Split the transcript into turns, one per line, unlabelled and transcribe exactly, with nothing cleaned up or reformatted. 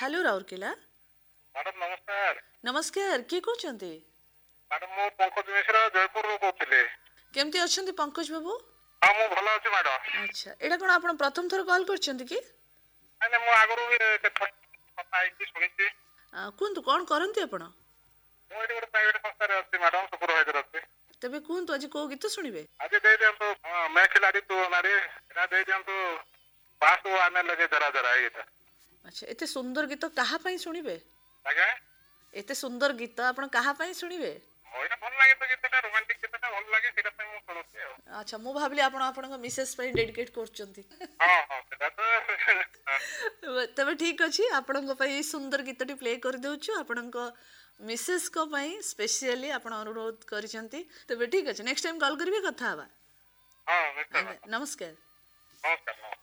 Hello Rourkela.
Madam नमस्कार।
नमस्कार, किए कहते?
मैडम मु पंकज मिश्र जयपुर रो कहते।
केमती अच्छा पंकज बाबू?
हाँ मु भल अच्छी मैडम।
अच्छा, एटा कोन आपण प्रथम थर कॉल करछंती कि?
नहीं मु आगरो भी कथा आइछि सुनिछि।
कुंतु कोन करंती आपण?
मु एटी गोटे प्राइवेट संस्था रे अछि मैडम, सुपरवाइजर अछि।
तबे कुंतु आज को गीत सुनिबे?
आज दे देंतो मैं खिलाड़ी तू नारे एना दे देंतो पास वो आने लगे जरा जरा एटा।
अच्छा, एते सुंदर गीत कहा पई सुनिबे?
आगे
एते सुंदर गीत आपण कहा पई सुनिबे?
मोइरा भल लागे तो गीतटा रोमांटिक गीतटा भल लागे सेटा पई मु सुनुछि।
अच्छा, मु भाबली आपण आपनक मिसेस पई डेडिकेट करछंती।
हां हां सेटा तो
तबे ठीक अछि, आपनक पई सुंदर गीतटी प्ले कर देउछु। आपनक मिसेस को पई स्पेशली आपण अनुरोध करिसंती। तबे ठीक अछि, नेक्स्ट टाइम कॉल करबे कथा हबा।
हां नमस्कार
नमस्कार।
नमस्कार।